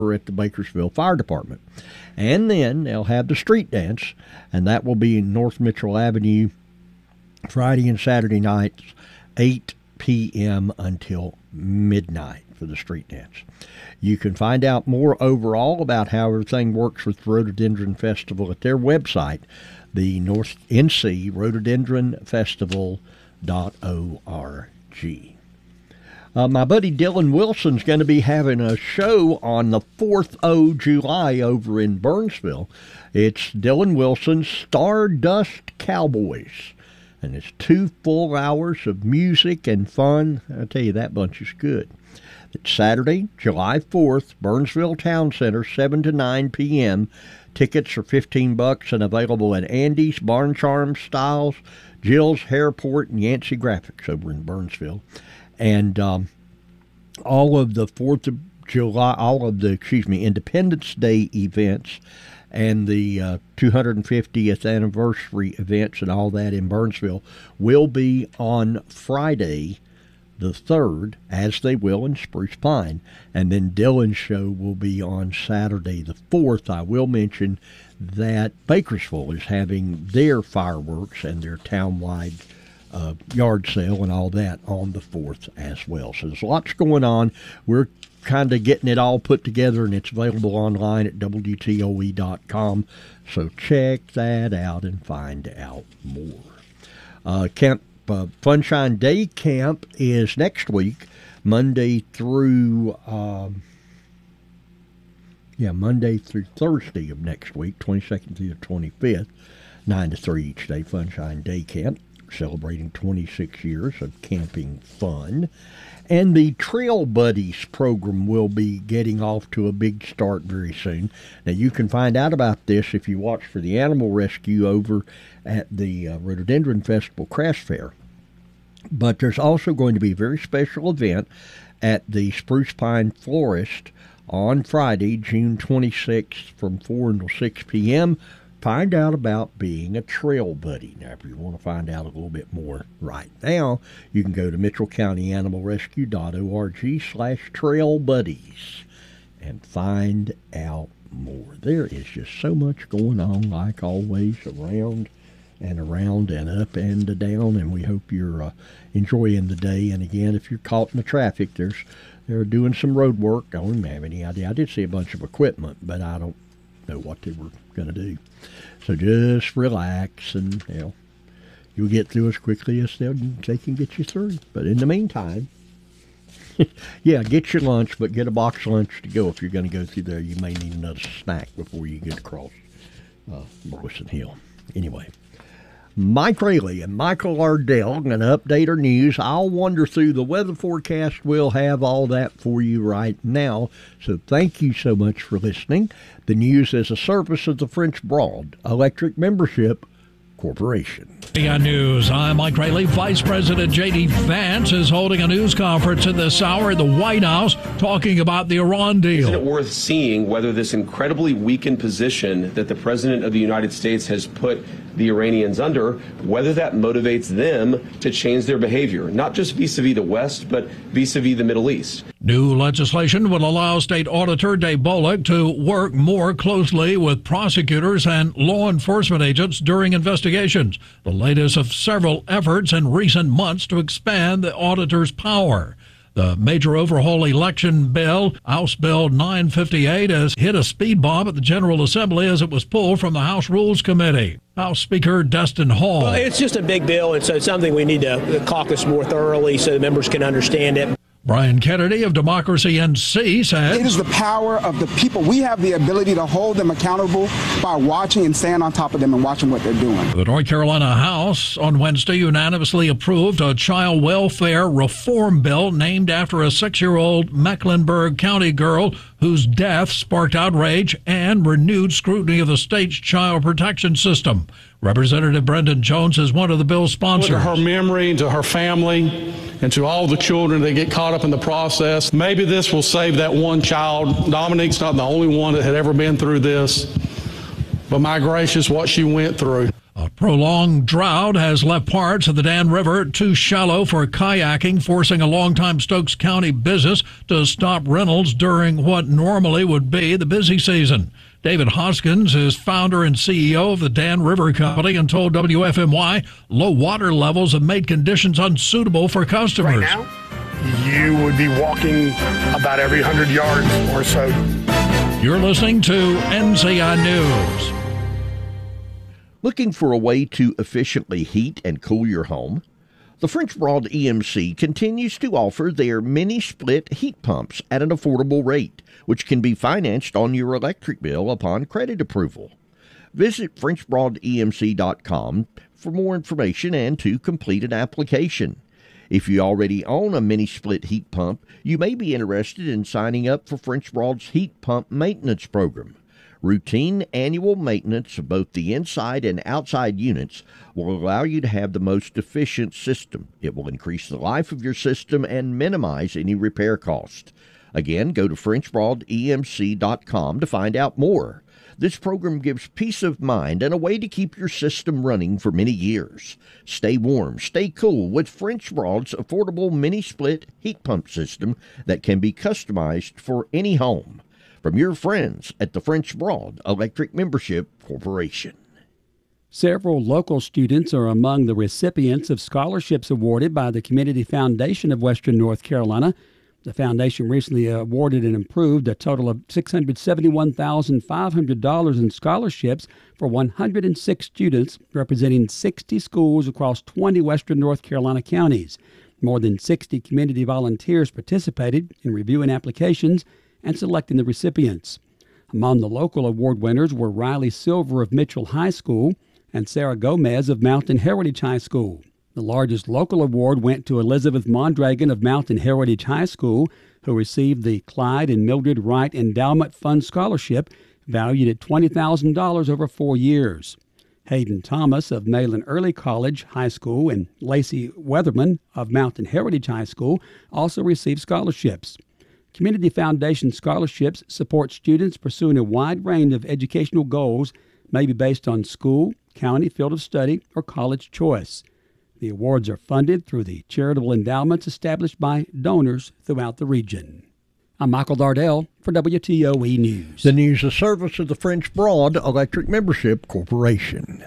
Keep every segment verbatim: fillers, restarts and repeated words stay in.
at the Bakersville Fire Department. And then they'll have the street dance, and that will be in North Mitchell Avenue Friday and Saturday nights, eight p.m. until midnight for the street dance. You can find out more overall about how everything works with Rhododendron Festival at their website, the North N C Rhododendron Festival dot org. Uh, my buddy Dylan Wilson's going to be having a show on the fourth of July over in Burnsville. It's Dylan Wilson's Stardust Cowboys. And it's two full hours of music and fun. I tell you, that bunch is good. It's Saturday, July fourth, Burnsville Town Center, seven to nine p.m. Tickets are fifteen bucks and available at Andy's, Barn Charms, Styles, Jill's, Hairport, and Yancey Graphics over in Burnsville. And um, all of the fourth of July, all of the, excuse me, Independence Day events and the uh, two hundred fiftieth anniversary events and all that in Burnsville will be on Friday the third, as they will in Spruce Pine. And then Dylan's show will be on Saturday the fourth. I will mention that Bakersville is having their fireworks and their town-wide uh, yard sale and all that on the fourth as well. So there's lots going on. We're kind of getting it all put together, and it's available online at W T O E dot com. So check that out and find out more. Uh, Camp uh, Funshine Day Camp is next week, Monday through um, yeah Monday through Thursday of next week, twenty-second through the twenty-fifth, nine to three each day. Funshine Day Camp, celebrating twenty-six years of camping fun. And the Trail Buddies program will be getting off to a big start very soon. Now, you can find out about this if you watch for the animal rescue over at the uh, Rhododendron Festival Craft Fair. But there's also going to be a very special event at the Spruce Pine Florist on Friday, June twenty-sixth, from four until six p.m., Find out about being a trail buddy. Now, if you want to find out a little bit more right now, you can go to Mitchell County Animal Rescue dot org slash trail buddies and find out more. There is just so much going on, like always, around and around and up and down, and we hope you're uh, enjoying the day. And again, if you're caught in the traffic, there's they're doing some road work. I don't have any idea. I did see a bunch of equipment, but I don't know what they were going to do. So just relax, and you know, you'll get through as quickly as they they can get you through. But in the meantime, yeah, get your lunch, but get a box lunch to go. If you're going to go through there, you may need another snack before you get across uh, Morrison Hill. Anyway, Mike Rayleigh and Michael Ardell are going to update our news. I'll wander through the weather forecast. We'll have all that for you right now. So thank you so much for listening. The news is a service of the French Broad Electric Membership Corporation. A N News, I'm Mike Rayleigh. Vice President J D. Vance is holding a news conference in this hour at the White House talking about the Iran deal. Isn't it worth seeing whether this incredibly weakened position that the President of the United States has put the Iranians under, whether that motivates them to change their behavior, not just vis-a-vis the West, but vis-a-vis the Middle East? New legislation will allow State Auditor Dave Bullock to work more closely with prosecutors and law enforcement agents during investigations, the latest of several efforts in recent months to expand the auditor's power. The major overhaul election bill, House Bill nine fifty-eight, has hit a speed bump at the General Assembly as it was pulled from the House Rules Committee. House Speaker Destin Hall. Well, it's just a big bill, and so it's something we need to caucus more thoroughly so the members can understand it. Brian Kennedy of Democracy N C said, it is the power of the people. We have the ability to hold them accountable by watching and staying on top of them and watching what they're doing. The North Carolina House on Wednesday unanimously approved a child welfare reform bill named after a six-year-old Mecklenburg County girl whose death sparked outrage and renewed scrutiny of the state's child protection system. Representative Brendan Jones is one of the bill's sponsors. To her memory, to her family, and to all the children that get caught up in the process, maybe this will save that one child. Dominique's not the only one that had ever been through this, but my gracious, what she went through. A Prolonged drought has left parts of the Dan River too shallow for kayaking, forcing a longtime Stokes County business to stop rentals during what normally would be the busy season. David Hoskins is founder and C E O of the Dan River Company and told W F M Y low water levels have made conditions unsuitable for customers. Right now, you would be walking about every one hundred yards or so. You're listening to N C I News. Looking for a way to efficiently heat and cool your home? The French Broad E M C continues to offer their mini-split heat pumps at an affordable rate, which can be financed on your electric bill upon credit approval. Visit French Broad E M C dot com for more information and to complete an application. If you already own a mini-split heat pump, you may be interested in signing up for French Broad's heat pump maintenance program. Routine annual maintenance of both the inside and outside units will allow you to have the most efficient system. It will increase the life of your system and minimize any repair cost. Again, go to French Broad E M C dot com to find out more. This program gives peace of mind and a way to keep your system running for many years. Stay warm, stay cool with French Broad's affordable mini-split heat pump system that can be customized for any home. From your friends at the French Broad Electric Membership Corporation. Several local students are among the recipients of scholarships awarded by the Community Foundation of Western North Carolina. The foundation recently awarded and approved a total of six hundred seventy-one thousand five hundred dollars in scholarships for one hundred six students representing sixty schools across twenty Western North Carolina counties. More than sixty community volunteers participated in reviewing applications and selecting the recipients. Among the local award winners were Riley Silver of Mitchell High School and Sarah Gomez of Mountain Heritage High School. The largest local award went to Elizabeth Mondragon of Mountain Heritage High School, who received the Clyde and Mildred Wright Endowment Fund Scholarship, valued at twenty thousand dollars over four years. Hayden Thomas of Malin Early College High School and Lacey Weatherman of Mountain Heritage High School also received scholarships. Community Foundation scholarships support students pursuing a wide range of educational goals, maybe based on school, county, field of study, or college choice. The awards are funded through the charitable endowments established by donors throughout the region. I'm Michael Dardell for W T O E News. The news is service of the French Broad Electric Membership Corporation.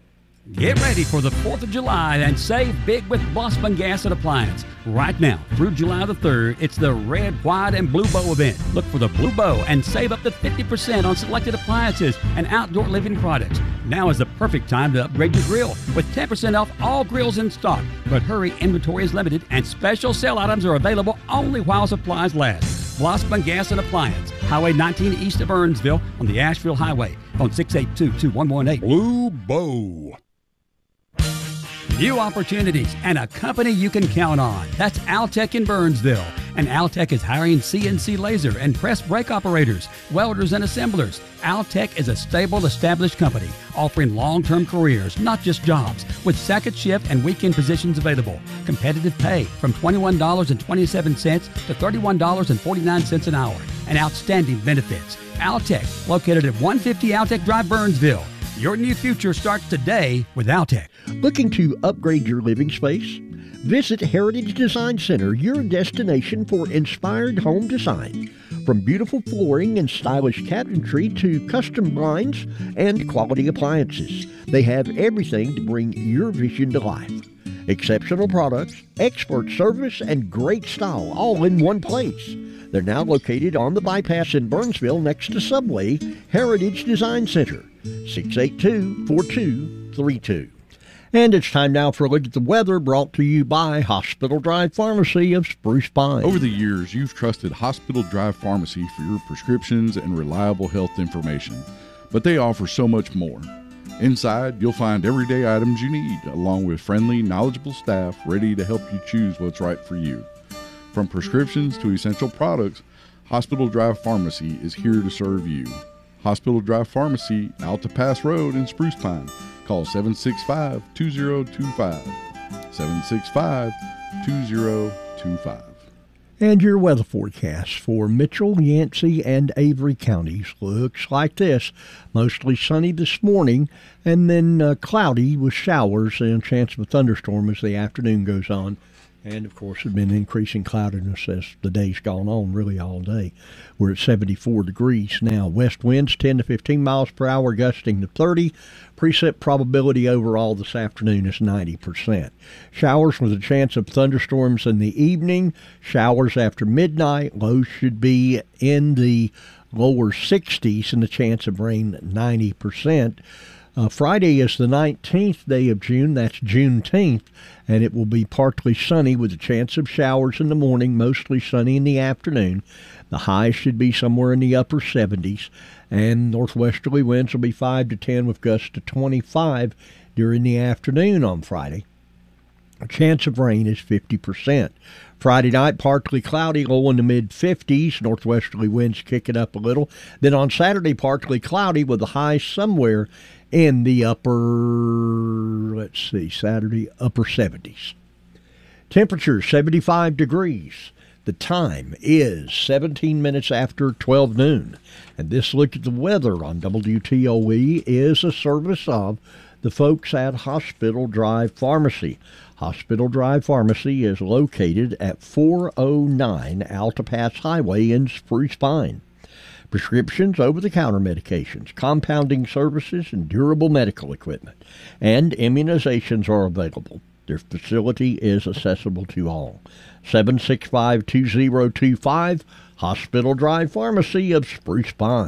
Get ready for the fourth of July and save big with Blossman Gas and Appliance. Right now, through July the third, it's the Red, White, and Blue Bow event. Look for the Blue Bow and save up to fifty percent on selected appliances and outdoor living products. Now is the perfect time to upgrade your grill with ten percent off all grills in stock. But hurry, inventory is limited and special sale items are available only while supplies last. Blossman Gas and Appliance, Highway nineteen east of Burnsville on the Asheville Highway. Phone six eight two, two one one eight. Blue Bow. New opportunities and a company you can count on. That's Altec in Burnsville. And Altec is hiring C N C laser and press brake operators, welders, and assemblers. Altec is a stable, established company offering long-term careers, not just jobs, with second shift and weekend positions available. Competitive pay from twenty-one dollars and twenty-seven cents to thirty-one dollars and forty-nine cents an hour. And outstanding benefits. Altec, located at one fifty Altec Drive, Burnsville. Your new future starts today with Altec. Looking to upgrade your living space? Visit Heritage Design Center, your destination for inspired home design. From beautiful flooring and stylish cabinetry to custom blinds and quality appliances, they have everything to bring your vision to life. Exceptional products, expert service, and great style all in one place. They're now located on the bypass in Burnsville next to Subway. Heritage Design Center, six eight two, four two three two. And it's time now for a look at the weather, brought to you by Hospital Drive Pharmacy of Spruce Pine. Over the years, you've trusted Hospital Drive Pharmacy for your prescriptions and reliable health information, but they offer so much more. Inside, you'll find everyday items you need, along with friendly, knowledgeable staff ready to help you choose what's right for you. From prescriptions to essential products, Hospital Drive Pharmacy is here to serve you. Hospital Drive Pharmacy, Alta Pass Road in Spruce Pine. Call seven six five, two zero two five, seven six five, two zero two five. And your weather forecast for Mitchell, Yancey, and Avery counties looks like this. Mostly sunny this morning, and then uh, cloudy with showers and a chance of a thunderstorm as the afternoon goes on. And, of course, it's been increasing cloudiness as the day's gone on, really all day. We're at seventy-four degrees now. West winds ten to fifteen miles per hour, gusting to thirty. Precip probability overall this afternoon is ninety percent. Showers with a chance of thunderstorms in the evening. Showers after midnight. Lows should be in the lower sixties and the chance of rain ninety percent. Uh, Friday is the nineteenth day of June. That's Juneteenth, and it will be partly sunny with a chance of showers in the morning, mostly sunny in the afternoon. The high should be somewhere in the upper seventies, and northwesterly winds will be five to ten with gusts to twenty-five during the afternoon on Friday. A chance of rain is fifty percent. Friday night, partly cloudy, low in the mid-fifties. Northwesterly winds kick it up a little. Then on Saturday, partly cloudy with a high somewhere in the upper, let's see, Saturday, upper seventies. Temperature, seventy-five degrees. The time is seventeen minutes after twelve noon. And this look at the weather on W T O E is a service of the folks at Hospital Drive Pharmacy. Hospital Drive Pharmacy is located at four oh nine Alta Pass Highway in Spruce Pine. Prescriptions, over-the-counter medications, compounding services, and durable medical equipment. And immunizations are available. Their facility is accessible to all. seven six five, two zero two five, Hospital Drive Pharmacy of Spruce Pine.